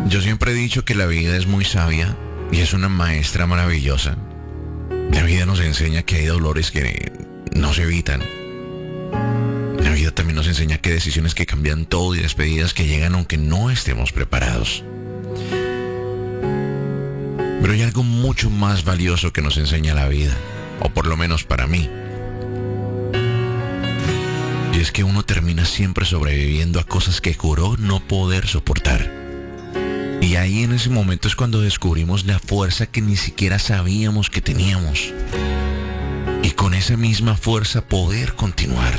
Yo siempre he dicho que la vida es muy sabia y es una maestra maravillosa. La vida nos enseña que hay dolores que no se evitan. La vida también nos enseña que hay decisiones que cambian todo y despedidas que llegan aunque no estemos preparados. Pero hay algo mucho más valioso que nos enseña la vida, o por lo menos para mí. Y es que uno termina siempre sobreviviendo a cosas que juró no poder soportar. Y ahí en ese momento es cuando descubrimos la fuerza que ni siquiera sabíamos que teníamos. Y con esa misma fuerza poder continuar.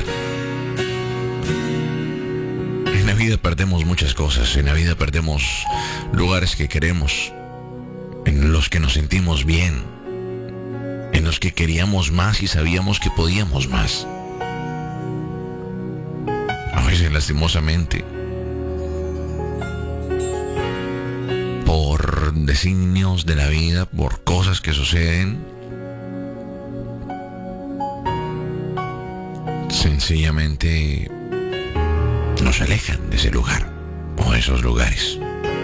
En la vida perdemos muchas cosas. En la vida perdemos lugares que queremos, en los que nos sentimos bien, en los que queríamos más y sabíamos que podíamos más. A veces lastimosamente, por designios de la vida, por cosas que suceden, sencillamente nos alejan de ese lugar o de esos lugares.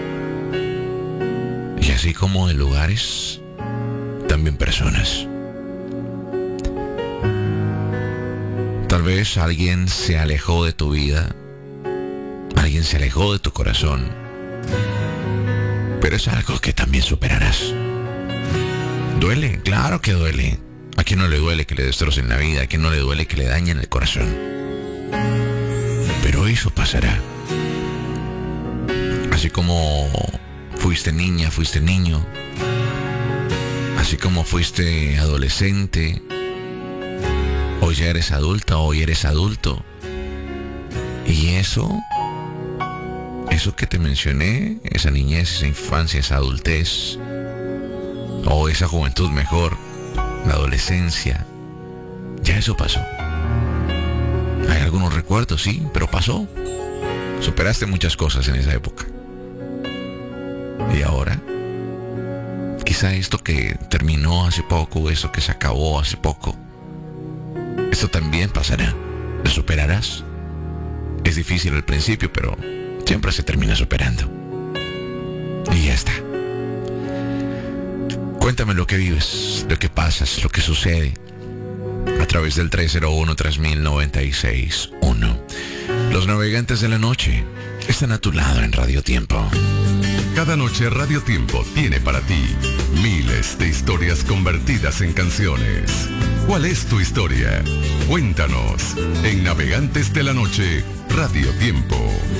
Y así como de lugares, también personas. Tal vez alguien se alejó de tu vida, alguien se alejó de tu corazón, pero es algo que también superarás. ¿Duele? Claro que duele. ¿A quién no le duele que le destrocen la vida? ¿A quién no le duele que le dañen el corazón? Pero eso pasará. Así como fuiste niña, fuiste niño, así como fuiste adolescente, hoy ya eres adulta, hoy eres adulto. Y eso que te mencioné, esa niñez, esa infancia, esa adultez, o esa juventud mejor, la adolescencia, ya eso pasó. Hay algunos recuerdos, sí, pero pasó. Superaste muchas cosas en esa época. Y ahora, quizá esto que terminó hace poco, eso que se acabó hace poco, esto también pasará. Lo superarás. Es difícil al principio, pero siempre se termina superando. Y ya está. Cuéntame lo que vives, lo que pasas, lo que sucede a través del 301-3000-961. Los navegantes de la noche están a tu lado en Radio Tiempo. Cada noche Radio Tiempo tiene para ti miles de historias convertidas en canciones. ¿Cuál es tu historia? Cuéntanos en Navegantes de la Noche, Radio Tiempo.